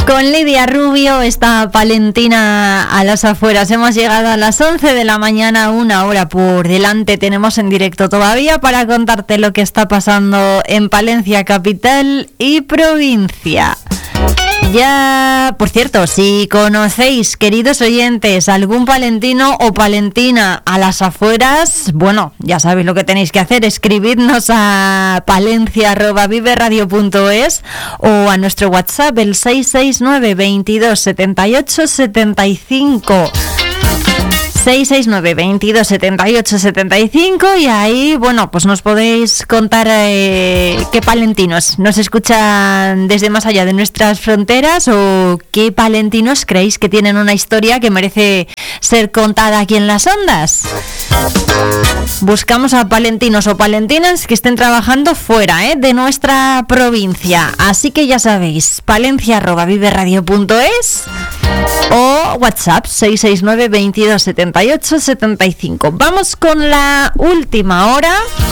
Con Lidia Rubio, esta palentina a las afueras. Hemos llegado a las 11 de la mañana, 1 hora por delante. Tenemos en directo todavía para contarte lo que está pasando en Palencia capital y provincia. Ya, por cierto, si conocéis, queridos oyentes, algún palentino o palentina a las afueras, bueno, ya sabéis lo que tenéis que hacer, escribidnos a palencia@viveradio.es o a nuestro WhatsApp, el 669 22 78 75. 669 22 78 75 y ahí, bueno, pues nos podéis contar qué palentinos nos escuchan desde más allá de nuestras fronteras o qué palentinos creéis que tienen una historia que merece ser contada aquí en las ondas. Buscamos a palentinos o palentinas que estén trabajando fuera de nuestra provincia, así que ya sabéis, palencia@viveradio.es o WhatsApp 669 22 78 75. Vamos con la última hora.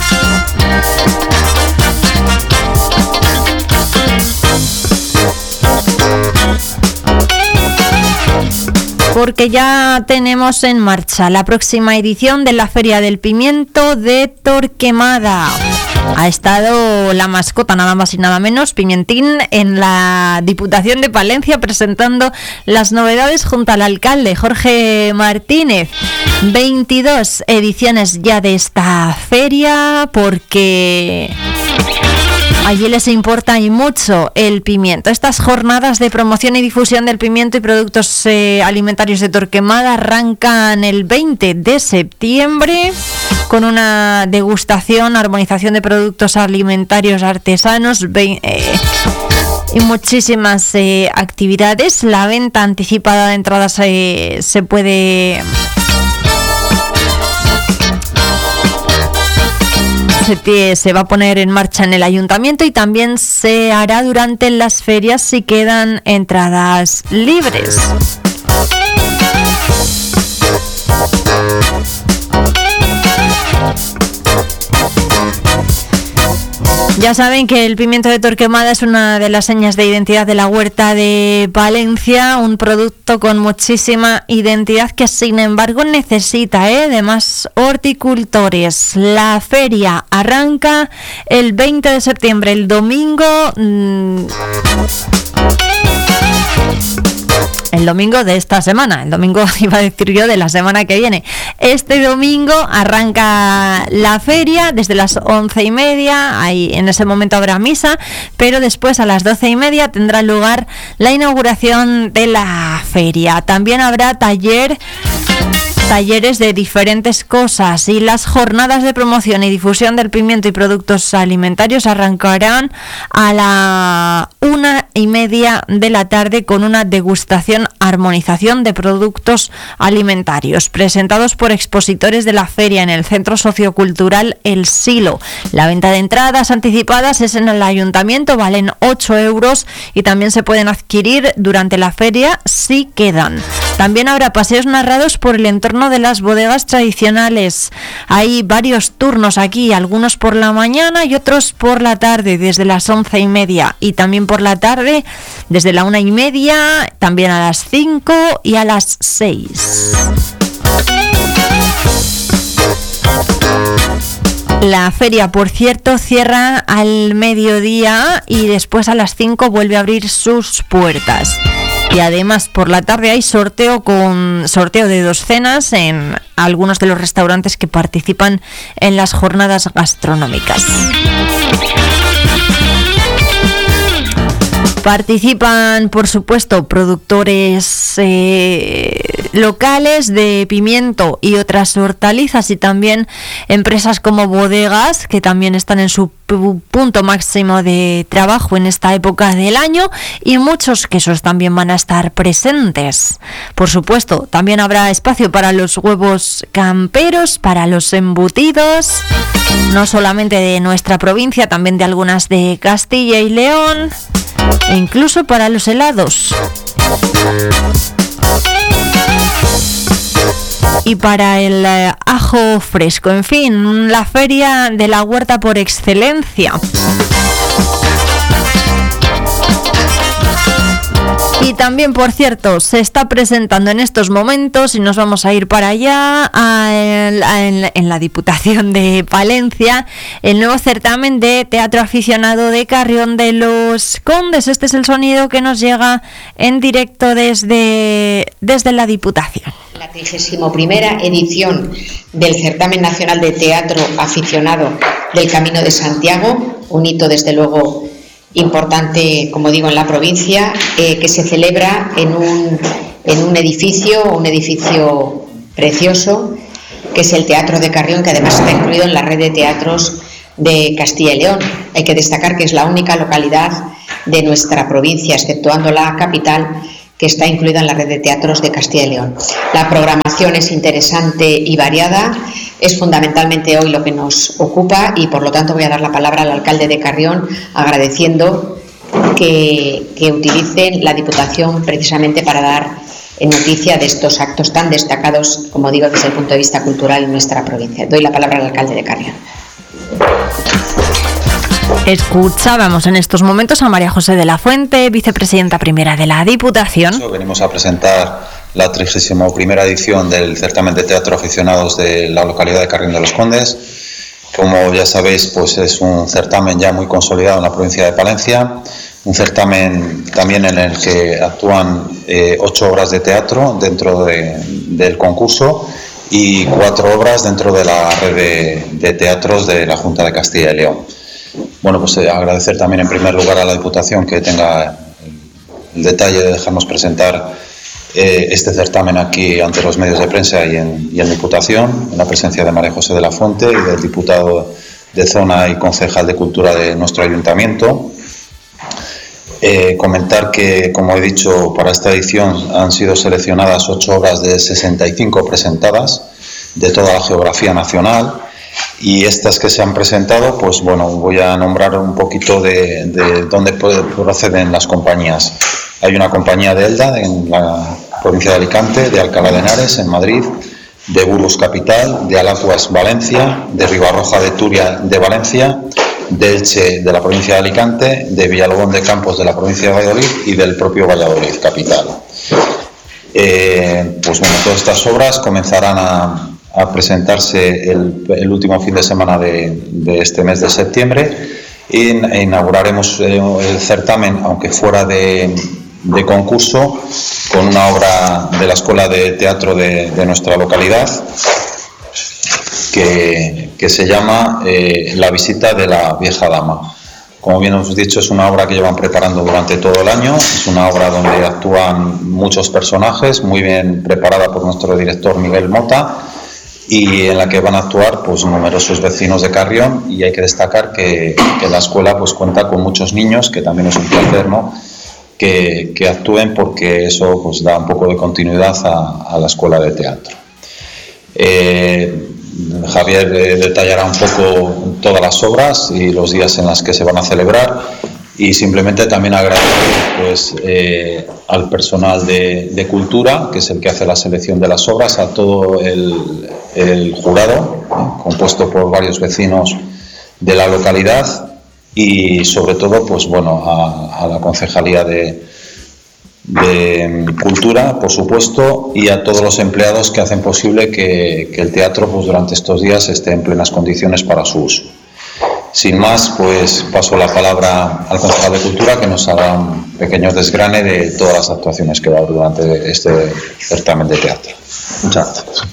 Porque ya tenemos en marcha la próxima edición de la Feria del Pimiento de Torquemada. Ha estado la mascota, nada más y nada menos, Pimentín, en la Diputación de Palencia presentando las novedades junto al alcalde Jorge Martínez. 22 ediciones ya de esta feria porque allí les importa y mucho el pimiento. Estas jornadas de promoción y difusión del pimiento y productos alimentarios de Torquemada arrancan el 20 de septiembre con una degustación, armonización de productos alimentarios artesanos y muchísimas actividades. La venta anticipada de entradas se va a poner en marcha en el ayuntamiento y también se hará durante las ferias si quedan entradas libres. Ya saben que el pimiento de Torquemada es una de las señas de identidad de la huerta de Palencia, un producto con muchísima identidad que sin embargo necesita de más horticultores. La feria arranca el 20 de septiembre, el domingo. El domingo de esta semana, el domingo iba a decir yo de la semana que viene. Este domingo arranca la feria desde las 11:30, ahí en ese momento habrá misa, pero después a las 12:30 tendrá lugar la inauguración de la feria. También habrá talleres de diferentes cosas y las jornadas de promoción y difusión del pimiento y productos alimentarios arrancarán a la 1:30 de la tarde con una degustación, armonización de productos alimentarios presentados por expositores de la feria en el Centro Sociocultural El Silo. La venta de entradas anticipadas es en el ayuntamiento, valen 8 euros y también se pueden adquirir durante la feria si quedan. También habrá paseos narrados por el entorno de las bodegas tradicionales. Hay varios turnos aquí, algunos por la mañana y otros por la tarde, desde las 11:30 y también por la tarde desde la 1:30, también a las 5 y a las 6. La feria, por cierto, cierra al mediodía y después a las 5 vuelve a abrir sus puertas. Y además por la tarde hay sorteo de 2 cenas en algunos de los restaurantes que participan en las jornadas gastronómicas. Participan, por supuesto, productores locales de pimiento y otras hortalizas y también empresas como bodegas que también están en su punto máximo de trabajo en esta época del año y muchos quesos también van a estar presentes. Por supuesto, también habrá espacio para los huevos camperos, para los embutidos, no solamente de nuestra provincia, también de algunas de Castilla y León, e incluso para los helados. Y para el ajo fresco, en fin, la feria de la huerta por excelencia. Y también, por cierto, se está presentando en estos momentos, y nos vamos a ir para allá, en la Diputación de Palencia, el nuevo certamen de teatro aficionado de Carrión de los Condes. Este es el sonido que nos llega en directo desde la Diputación. La 31ª edición del Certamen Nacional de Teatro Aficionado del Camino de Santiago, un hito desde luego importante, como digo, en la provincia, que se celebra en un edificio precioso, que es el Teatro de Carrión, que además está incluido en la red de teatros de Castilla y León. Hay que destacar que es la única localidad de nuestra provincia, exceptuando la capital, que está incluida en la red de teatros de Castilla y León. La programación es interesante y variada, es fundamentalmente hoy lo que nos ocupa, y por lo tanto voy a dar la palabra al alcalde de Carrión, agradeciendo que utilicen la Diputación precisamente para dar noticia de estos actos tan destacados, como digo, desde el punto de vista cultural en nuestra provincia. Doy la palabra al alcalde de Carrión. Escuchábamos en estos momentos a María José de la Fuente, vicepresidenta primera de la Diputación. Venimos a presentar la 31ª edición del certamen de teatro aficionados de la localidad de Carrión de los Condes. Como ya sabéis, pues es un certamen ya muy consolidado en la provincia de Palencia, un certamen también en el que actúan 8 obras de teatro dentro del concurso y 4 obras dentro de la red de teatros de la Junta de Castilla y León. Bueno, pues agradecer también en primer lugar a la Diputación que tenga el detalle de dejarnos presentar este certamen aquí ante los medios de prensa y en Diputación, en la presencia de María José de la Fuente y del diputado de zona y concejal de Cultura de nuestro ayuntamiento. Comentar que, como he dicho, para esta edición han sido seleccionadas 8 obras de 65 presentadas de toda la geografía nacional. Y estas que se han presentado, pues bueno, voy a nombrar un poquito de dónde proceden las compañías. Hay una compañía de Elda, en la provincia de Alicante, de Alcalá de Henares, en Madrid, de Burgos Capital, de Alacuas, Valencia, de Ribarroja de Turia, de Valencia, de Elche, de la provincia de Alicante, de Villalobón de Campos, de la provincia de Valladolid, y del propio Valladolid Capital. Pues bueno, todas estas obras comenzarán a presentarse el último fin de semana de este mes de septiembre, e inauguraremos el certamen, aunque fuera de concurso, con una obra de la Escuela de Teatro de nuestra localidad que se llama La visita de la vieja dama. Como bien hemos dicho, es una obra que llevan preparando durante todo el año, es una obra donde actúan muchos personajes, muy bien preparada por nuestro director Miguel Mota, y en la que van a actuar pues numerosos vecinos de Carrión, y hay que destacar que la escuela pues cuenta con muchos niños, que también es un placer, ¿no?, que actúen, porque eso pues da un poco de continuidad a la escuela de teatro. Javier detallará un poco todas las obras y los días en los que se van a celebrar, y simplemente también agradecer pues al personal de Cultura, que es el que hace la selección de las obras, a todo el jurado, compuesto por varios vecinos de la localidad, y sobre todo pues bueno a la Concejalía de Cultura, por supuesto, y a todos los empleados que hacen posible que el teatro pues durante estos días esté en plenas condiciones para su uso. Sin más, pues paso la palabra al concejal de Cultura, que nos hará un pequeño desgrane de todas las actuaciones que va a haber durante este certamen de teatro. Muchas gracias.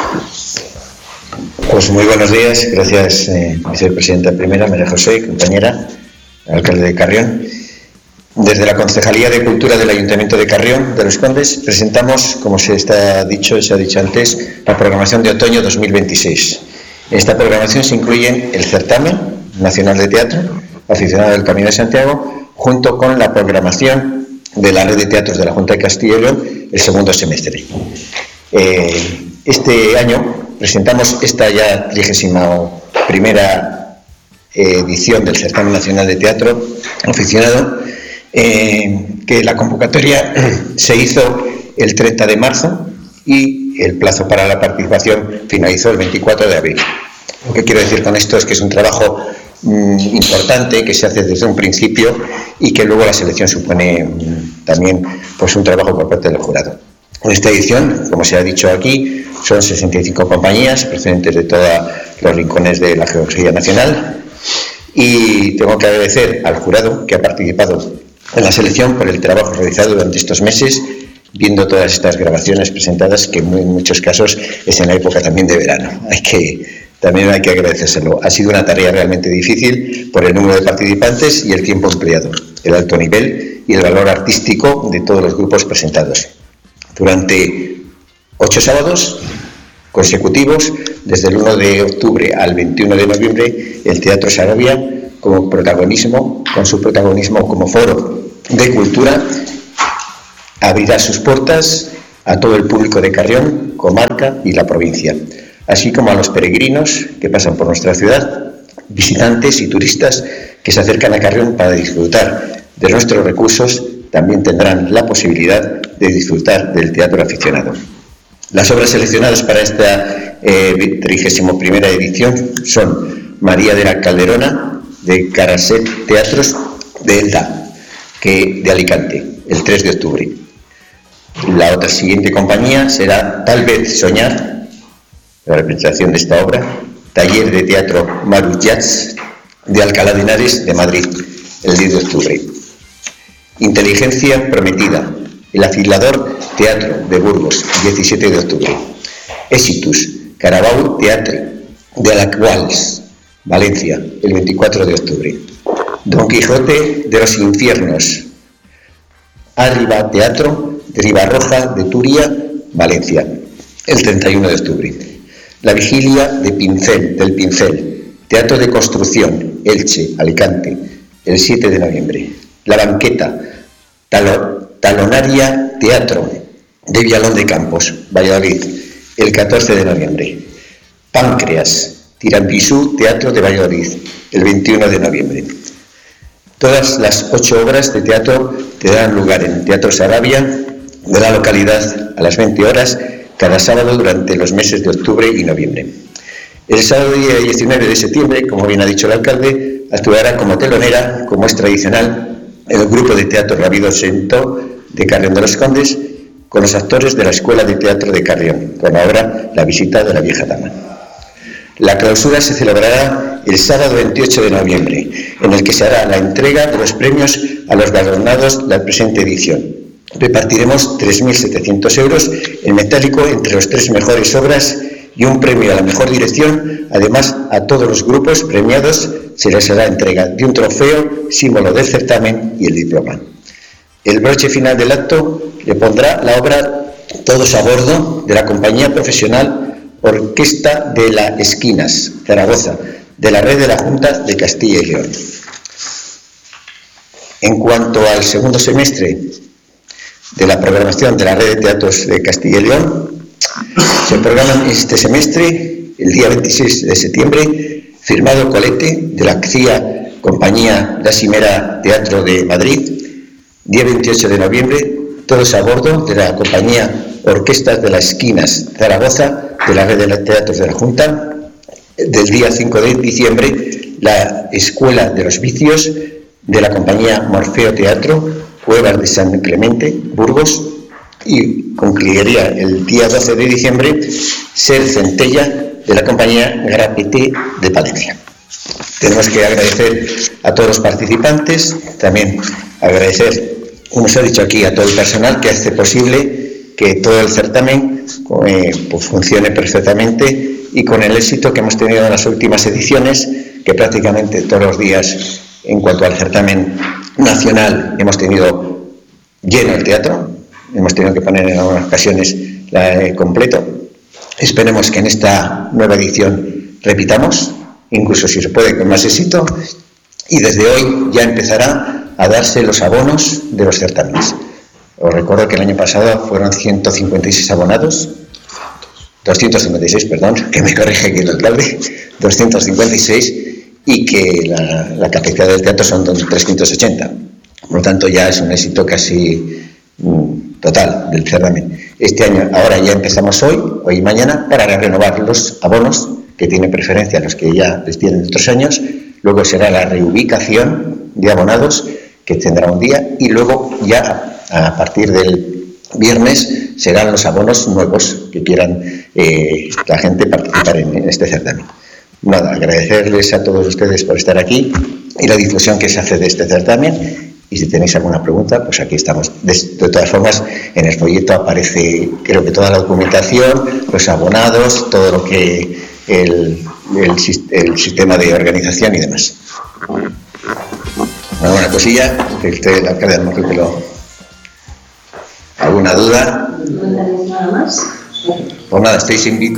Pues muy buenos días, gracias vicepresidenta primera, María José, compañera, alcalde de Carrión. Desde la Concejalía de Cultura del Ayuntamiento de Carrión de los Condes presentamos, como se ha dicho antes, la programación de otoño 2026. En esta programación se incluyen el certamen nacional de teatro aficionado del Camino de Santiago, junto con la programación de la red de teatros de la Junta de Castilla y León el segundo semestre. Este año presentamos esta ya 31ª edición del certamen nacional de teatro aficionado, que la convocatoria se hizo el 30 de marzo y el plazo para la participación finalizó el 24 de abril. Lo que quiero decir con esto es que es un trabajo importante que se hace desde un principio y que luego la selección supone también pues un trabajo por parte del jurado. En esta edición, como se ha dicho aquí, son 65 compañías procedentes de todos los rincones de la geografía nacional, y tengo que agradecer al jurado que ha participado en la selección por el trabajo realizado durante estos meses, viendo todas estas grabaciones presentadas, que en muchos casos es en la época también de verano. También hay que agradecérselo. Ha sido una tarea realmente difícil por el número de participantes y el tiempo empleado, el alto nivel y el valor artístico de todos los grupos presentados. Durante 8 sábados consecutivos, desde el 1 de octubre al 21 de noviembre, el Teatro Sarabia, con su protagonismo como foro de cultura, abrirá sus puertas a todo el público de Carrión, comarca y la provincia, así como a los peregrinos que pasan por nuestra ciudad, visitantes y turistas que se acercan a Carrión para disfrutar de nuestros recursos. También tendrán la posibilidad de disfrutar del teatro aficionado. Las obras seleccionadas para esta 31ª edición son María de la Calderona, de Caraset Teatros de Elda, de Alicante, el 3 de octubre. La otra siguiente compañía será Tal vez Soñar, la representación de esta obra, Taller de Teatro Marujats, de Alcalá de Henares, de Madrid, el 10 de octubre. Inteligencia Prometida, El Afilador Teatro, de Burgos, 17 de octubre. Éxitus, Carabao Teatre, de Alacuals, Valencia, el 24 de octubre. Don Quijote de los Infiernos, Arriba Teatro, de Ribarroja, de Turia, Valencia, el 31 de octubre. La Vigilia del Pincel, Teatro de Construcción, Elche, Alicante, el 7 de noviembre. La Banqueta, Talonaria Teatro, de Villalón de Campos, Valladolid, el 14 de noviembre. Páncreas, Tirambisú Teatro de Valladolid, el 21 de noviembre. Todas las 8 obras de teatro tendrán lugar en Teatro Sarabia de la localidad a las 20 horas cada sábado durante los meses de octubre y noviembre. El sábado día 19 de septiembre, como bien ha dicho el alcalde, actuará como telonera, como es tradicional, el grupo de teatro Rabido Sento de Carrión de los Condes, con los actores de la Escuela de Teatro de Carrión, con la obra La visita de la vieja dama. La clausura se celebrará el sábado 28 de noviembre, en el que se hará la entrega de los premios a los galardonados de la presente edición. Repartiremos 3.700 euros en metálico entre las 3 mejores obras y un premio a la mejor dirección. Además, a todos los grupos premiados se les hará entrega de un trofeo, símbolo del certamen, y el diploma. El broche final del acto le pondrá la obra Todos a bordo, de la compañía profesional Orquesta de las Esquinas, Zaragoza, de la red de la Junta de Castilla y León. En cuanto al segundo semestre de la programación de la red de teatros de Castilla y León, se programa este semestre, el día 26 de septiembre, Firmado Colete, de la CIA Compañía La Simera Teatro de Madrid. Día 28 de noviembre, Todos a bordo, de la compañía Orquestas de las Esquinas, Zaragoza, de la red de teatros de la Junta. Del día 5 de diciembre, la Escuela de los Vicios, de la compañía Morfeo Teatro, Cuevas de San Clemente, Burgos. Y concluiría el día 12 de diciembre, Ser Centella, de la compañía Grapete de Palencia. Tenemos que agradecer a todos los participantes, también agradecer, como se ha dicho aquí, a todo el personal que hace posible que todo el certamen pues funcione perfectamente, y con el éxito que hemos tenido en las últimas ediciones, que prácticamente todos los días, en cuanto al certamen nacional, hemos tenido lleno el teatro, hemos tenido que poner en algunas ocasiones completo. Esperemos que en esta nueva edición repitamos, incluso si se puede con más éxito, y desde hoy ya empezará a darse los abonos de los certámenes. Os recuerdo que el año pasado fueron 156 abonados, 256, perdón, que me corrige aquí el alcalde, 256, y que la capacidad del teatro son 380. Por lo tanto, ya es un éxito casi total del certamen. Este año, ahora ya empezamos hoy y mañana, para renovar los abonos, que tienen preferencia a los que ya les tienen de otros años. Luego será la reubicación de abonados, que tendrá un día, y luego ya a partir del viernes serán los abonos nuevos que quieran la gente participar en este certamen. Nada, agradecerles a todos ustedes por estar aquí y la difusión que se hace de este certamen. Y si tenéis alguna pregunta, pues aquí estamos. De todas formas, en el folleto aparece, creo que toda la documentación, los abonados, todo lo que el sistema de organización y demás. ¿Alguna cosilla? El alcalde a lo mejor que lo... ¿Alguna duda? ¿No tenéis nada más? Pues nada, estáis invitados.